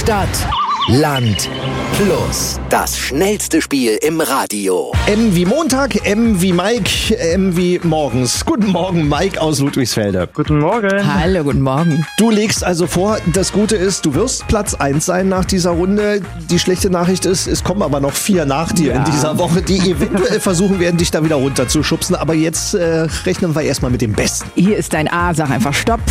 Stadt, Land, Plus. Das schnellste Spiel im Radio. M wie Montag, M wie Mike, M wie morgens. Guten Morgen, Mike aus Ludwigsfelde. Guten Morgen. Hallo, guten Morgen. Du legst also vor, das Gute ist, du wirst Platz 1 sein nach dieser Runde. Die schlechte Nachricht ist, es kommen aber noch 4 nach dir in dieser Woche, die eventuell versuchen werden, dich da wieder runterzuschubsen. Aber jetzt rechnen wir erstmal mit dem Besten. Hier ist dein A, sag einfach Stopp.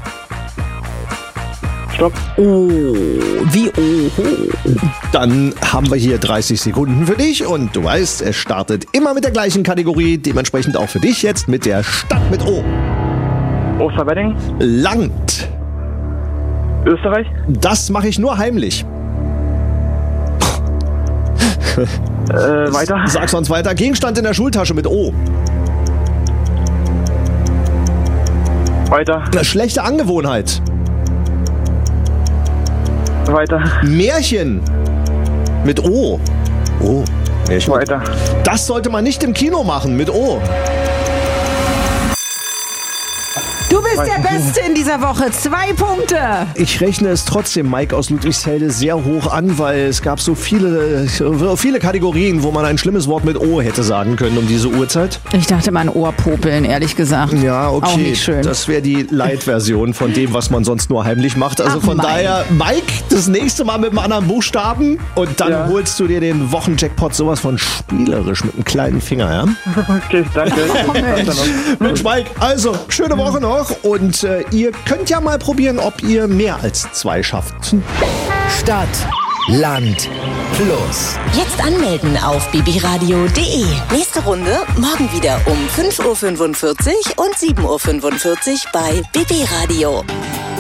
Stopp. Oh, wie Oho. Dann haben wir hier 30 Sekunden für dich und du weißt, es startet immer mit der gleichen Kategorie, dementsprechend auch für dich jetzt mit der Stadt mit O. Osterwedding. Land. Österreich. Das mache ich nur heimlich. Weiter. Sag sonst weiter. Gegenstand in der Schultasche mit O. Weiter. Eine schlechte Angewohnheit. Weiter. Märchen mit O. Oh, Märchen. Weiter. Das sollte man nicht im Kino machen mit O. Du bist der Beste in dieser Woche. 2 Punkte. Ich rechne es trotzdem, Mike aus Ludwigsfelde, sehr hoch an, weil es gab so viele Kategorien, wo man ein schlimmes Wort mit O hätte sagen können um diese Uhrzeit. Ich dachte mal an Ohrpopeln, ehrlich gesagt. Ja, okay. Auch nicht schön. Das wäre die Light-Version von dem, was man sonst nur heimlich macht. Also Ach, von Mike. daher, Mike, das nächste Mal mit einem anderen Buchstaben und dann holst du dir den Wochenjackpot sowas von spielerisch mit einem kleinen Finger, ja? Okay, danke. Mensch, Mike, also, schöne Woche noch und ihr könnt ja mal probieren, ob ihr mehr als 2 schafft. Stadt, Land, Plus. Jetzt anmelden auf bibiradio.de. Nächste Runde morgen wieder um 5.45 Uhr und 7.45 Uhr bei Bibi Radio.